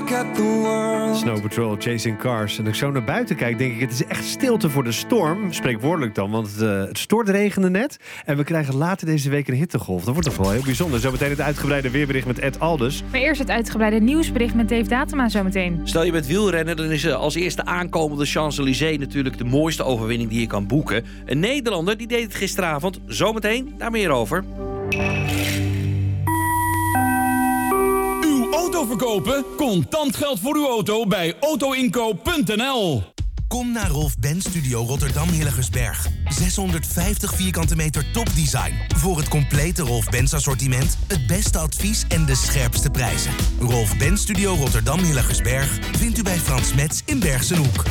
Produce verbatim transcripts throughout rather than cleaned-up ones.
look at the world. Snow Patrol, Chasing Cars. En als ik zo naar buiten kijk, denk ik, het is echt stilte voor de storm. Spreekwoordelijk dan, want het, uh, het stortregende net. En we krijgen later deze week een hittegolf. Dat wordt toch wel heel bijzonder. Zometeen het uitgebreide weerbericht met Ed Alders. Maar eerst het uitgebreide nieuwsbericht met Dave Datema zometeen. Stel je bent wielrenner, dan is als eerste aankomende Champs-Élysées natuurlijk de mooiste overwinning die je kan boeken. Een Nederlander die deed het gisteravond. Zometeen daar meer over. Uw auto verkopen? Contant geld voor uw auto bij auto inkoop punt n l. Kom naar Rolf Benz Studio Rotterdam Hillegersberg. zeshonderdvijftig vierkante meter topdesign. Voor het complete Rolf Benz assortiment, het beste advies en de scherpste prijzen. Rolf Benz Studio Rotterdam Hillegersberg vindt u bij Frans Metz in Bergsenhoek.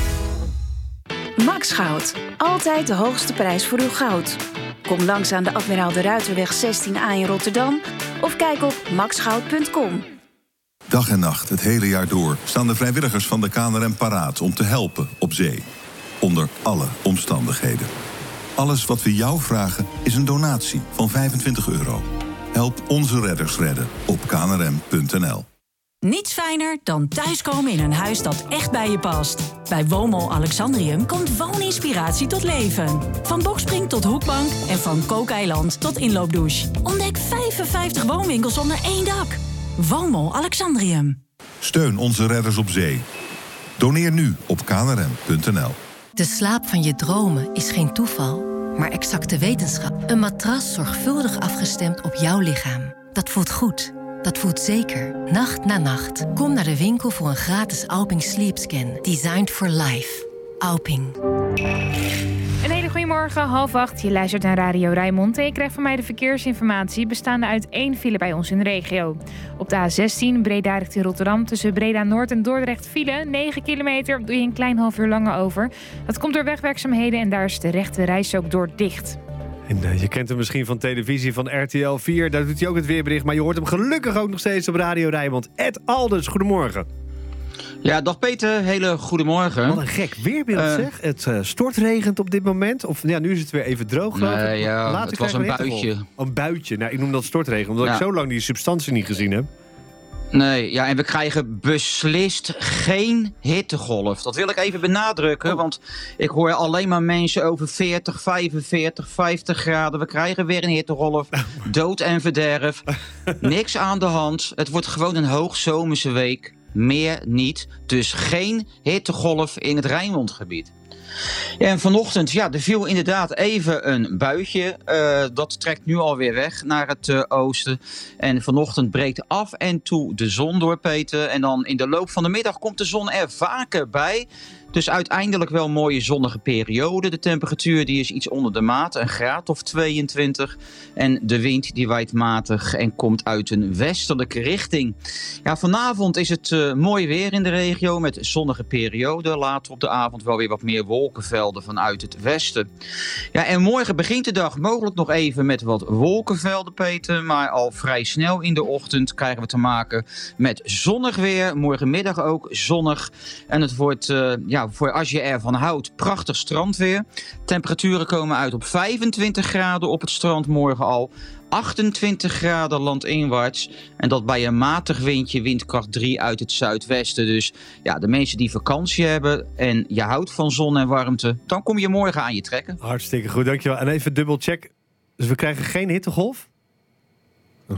Max Goud. Altijd de hoogste prijs voor uw goud. Kom langs aan de Admiraal de Ruiterweg zestien A in Rotterdam of kijk op max goud punt com. Dag en nacht, het hele jaar door, staan de vrijwilligers van de K N R M paraat om te helpen op zee. Onder alle omstandigheden. Alles wat we jou vragen is een donatie van vijfentwintig euro. Help onze redders redden op k n r m punt n l. Niets fijner dan thuiskomen in een huis dat echt bij je past. Bij Woonmol Alexandrium komt wooninspiratie tot leven. Van bokspring tot hoekbank en van kookeiland tot inloopdouche. Ontdek vijfenvijftig woonwinkels onder één dak. Woonmol Alexandrium. Steun onze redders op zee. Doneer nu op k n r m punt n l. De slaap van je dromen is geen toeval, maar exacte wetenschap. Een matras zorgvuldig afgestemd op jouw lichaam. Dat voelt goed. Dat voelt zeker. Nacht na nacht. Kom naar de winkel voor een gratis Alping Sleep Scan. Designed for life. Alping. Een hele goede morgen, half acht. Je luistert naar Radio Rijnmond en je krijgt van mij de verkeersinformatie bestaande uit één file bij ons in de regio. Op de A zestien Breda richting Rotterdam tussen Breda Noord en Dordrecht file. negen kilometer, doe je een klein half uur langer over. Dat komt door wegwerkzaamheden en daar is de rechte rijstrook door dicht. En uh, je kent hem misschien van televisie, van R T L vier. Daar doet hij ook het weerbericht. Maar je hoort hem gelukkig ook nog steeds op Radio Rijnmond. Ed Alders, goedemorgen. Ja, dag Peter. Hele goedemorgen. Wat een gek weerbeeld uh, zeg. Het uh, stortregent op dit moment. Of ja, nu is het weer even droog. Nee, ja, Later het was een buitje. Een buitje. Nou, ik noem dat stortregen, omdat ja. ik zo lang die substantie niet gezien heb. Nee, ja, en we krijgen beslist geen hittegolf. Dat wil ik even benadrukken, oh. want ik hoor alleen maar mensen over veertig, vijfenveertig, vijftig graden. We krijgen weer een hittegolf, dood en verderf. Niks aan de hand. Het wordt gewoon een hoogzomerse week. Meer niet. Dus geen hittegolf in het Rijnmondgebied. En vanochtend, ja, er viel inderdaad even een buitje. Uh, dat trekt nu alweer weg naar het uh, oosten. En vanochtend breekt af en toe de zon door, Peter. En dan in de loop van de middag komt de zon er vaker bij. Dus uiteindelijk wel een mooie zonnige periode. De temperatuur die is iets onder de maat, een graad of tweeëntwintig. En de wind die waait matig en komt uit een westelijke richting. Ja, vanavond is het uh, mooi weer in de regio met zonnige periode. Later op de avond wel weer wat meer wolkenvelden vanuit het westen. Ja, en morgen begint de dag mogelijk nog even met wat wolkenvelden, Peter. Maar al vrij snel in de ochtend krijgen we te maken met zonnig weer. Morgenmiddag ook zonnig. En het wordt... Uh, ja, voor als je ervan houdt, prachtig strandweer. Temperaturen komen uit op vijfentwintig graden op het strand morgen al. achtentwintig graden landinwaarts. En dat bij een matig windje, windkracht drie uit het zuidwesten. Dus ja, de mensen die vakantie hebben en je houdt van zon en warmte, dan kom je morgen aan je trekken. Hartstikke goed, dankjewel. En even dubbelcheck. Dus we krijgen geen hittegolf? Oh.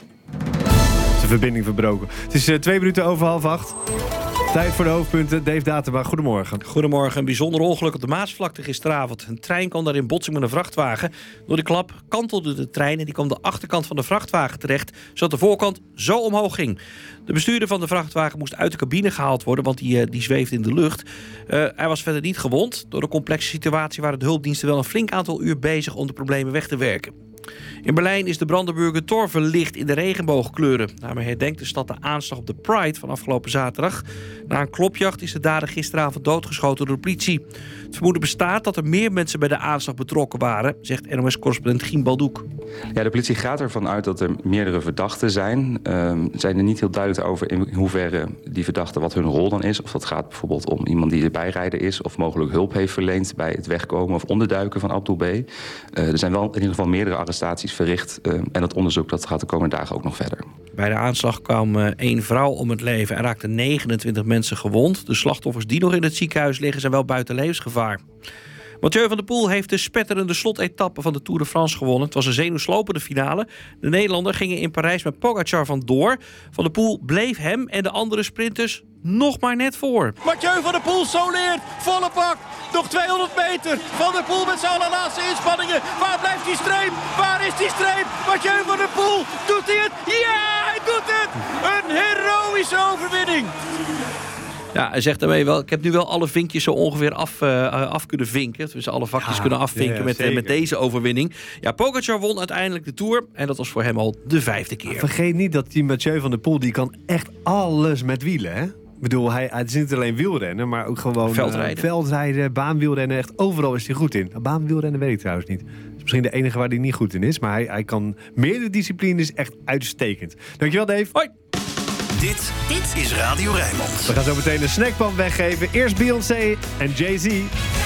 Is de verbinding verbroken. Het is uh, twee minuten over half acht. Tijd voor de hoofdpunten. Dave Datema, goedemorgen. Goedemorgen. Een bijzonder ongeluk op de Maasvlakte gisteravond. Een trein kwam daar in botsing met een vrachtwagen. Door de klap kantelde de trein en die kwam de achterkant van de vrachtwagen terecht, zodat de voorkant zo omhoog ging. De bestuurder van de vrachtwagen moest uit de cabine gehaald worden, want die, uh, die zweefde in de lucht. Uh, hij was verder niet gewond. Door de complexe situatie waren de hulpdiensten wel een flink aantal uur bezig om de problemen weg te werken. In Berlijn is de Brandenburger Tor verlicht in de regenboogkleuren. Daarmee herdenkt de stad de aanslag op de Pride van afgelopen zaterdag. Na een klopjacht is de dader gisteravond doodgeschoten door de politie. Het vermoeden bestaat dat er meer mensen bij de aanslag betrokken waren, zegt N O S-correspondent Gien Baldoek. Ja, de politie gaat ervan uit dat er meerdere verdachten zijn. Uh, zijn er niet heel duidelijk over in hoeverre die verdachten wat hun rol dan is. Of dat gaat bijvoorbeeld om iemand die de bijrijder is of mogelijk hulp heeft verleend bij het wegkomen of onderduiken van Abdul B. Uh, er zijn wel in ieder geval meerdere arrestaties arrestaties verricht. Uh, en dat onderzoek dat gaat de komende dagen ook nog verder. Bij de aanslag kwam uh, één vrouw om het leven en raakten negenentwintig mensen gewond. De slachtoffers die nog in het ziekenhuis liggen zijn wel buiten levensgevaar. Mathieu van der Poel heeft de spetterende slotetappe van de Tour de France gewonnen. Het was een zenuwslopende finale. De Nederlander gingen in Parijs met Pogacar vandoor. Van der Poel bleef hem en de andere sprinters nog maar net voor. Mathieu van der Poel soleert, volle bak. Nog tweehonderd meter. Van der Poel met zijn allerlaatste inspanningen. Waar blijft die streep? Waar is die streep? Mathieu van der Poel, doet hij het? Ja, hij doet het! Een heroïsche overwinning. Ja, hij zegt daarmee wel, ik heb nu wel alle vinkjes zo ongeveer af, uh, af kunnen vinken. Dus alle vakjes ja, kunnen afvinken ja, ja, met, met deze overwinning. Ja, Pogacar won uiteindelijk de Tour. En dat was voor hem al de vijfde keer. Maar vergeet niet dat die Mathieu van der Poel, die kan echt alles met wielen, hè? Ik bedoel, hij, hij is niet alleen wielrennen, maar ook gewoon veldrijden, uh, veldrijden baanwielrennen. Echt overal is hij goed in. Baanwielrennen weet ik trouwens niet. Dat is misschien de enige waar hij niet goed in is. Maar hij, hij kan meerdere disciplines echt uitstekend. Dankjewel, Dave. Hoi. Dit, dit is Radio Rijnmond. We gaan zo meteen een snackpan weggeven. Eerst Beyoncé en Jay-Z.